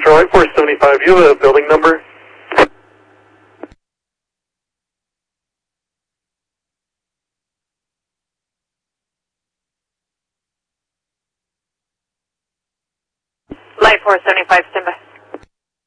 Light 475, do you have a building number? Light 475, stand by.